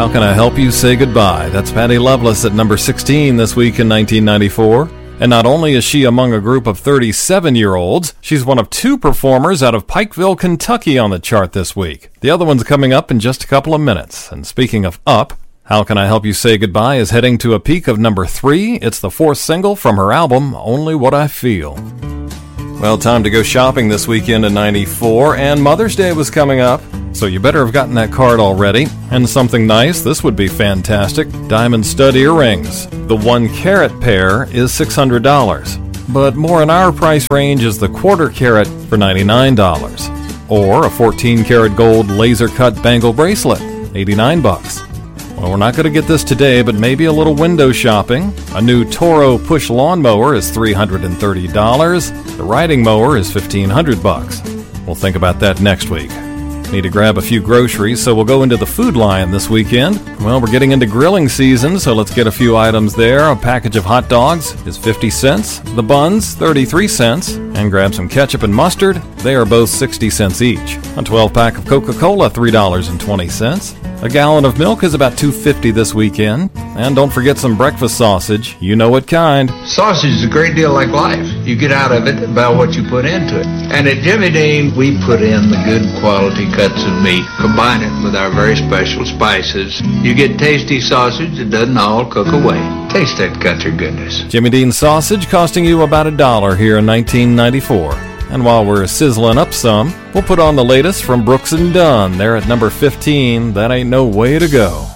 How Can I Help You Say Goodbye? That's Patty Loveless at number 16 this week in 1994. And not only is she among a group of 37-year-olds, she's one of 2 performers out of Pikeville, Kentucky on the chart this week. The other one's coming up in just a couple of minutes. And speaking of up, How Can I Help You Say Goodbye is heading to a peak of number 3. It's the 4th single from her album, Only What I Feel. Well, time to go shopping this weekend in 94, and Mother's Day was coming up, so you better have gotten that card already. And something nice, this would be fantastic, diamond stud earrings. The 1-carat pair is $600, but more in our price range is the 1/4 carat for $99, or a 14-karat gold laser-cut bangle bracelet, $89. Well, we're not going to get this today, but maybe a little window shopping. A new Toro push lawnmower is $330. The riding mower is $1,500. We'll think about that next week. Need to grab a few groceries, so we'll go into the Food Lion this weekend. Well, we're getting into grilling season, so let's get a few items there. A package of hot dogs is 50 cents, the buns 33 cents, and grab some ketchup and mustard. They are both 60 cents each. A 12-pack of Coca-Cola, $3.20. A gallon of milk is about $2.50 this weekend. And don't forget some breakfast sausage. You know what kind. Sausage is a great deal like life. You get out of it about what you put into it. And at Jimmy Dean, we put in the good quality cuts of meat, combine it with our very special spices. You get tasty sausage that doesn't all cook away. Taste that country goodness. Jimmy Dean sausage costing you about $1 here in 1994. And while we're sizzling up some, we'll put on the latest from Brooks & Dunn. They're at number 15. That ain't no way to go.